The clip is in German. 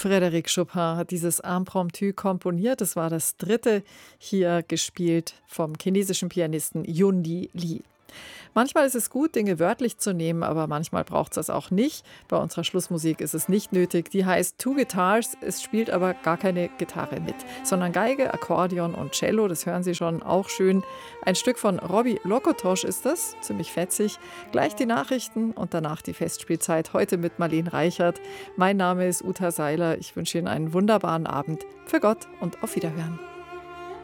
Frédéric Chopin hat dieses Impromptu komponiert. Es war das dritte, hier gespielt vom chinesischen Pianisten Yundi Li. Manchmal ist es gut, Dinge wörtlich zu nehmen, aber manchmal braucht es das auch nicht. Bei unserer Schlussmusik ist es nicht nötig. Die heißt Two Guitars, es spielt aber gar keine Gitarre mit, sondern Geige, Akkordeon und Cello, das hören Sie schon, auch schön. Ein Stück von Robbie Lokotosch ist das, ziemlich fetzig. Gleich die Nachrichten und danach die Festspielzeit, heute mit Marlene Reichert. Mein Name ist Uta Seiler, ich wünsche Ihnen einen wunderbaren Abend. Für Gott und auf Wiederhören.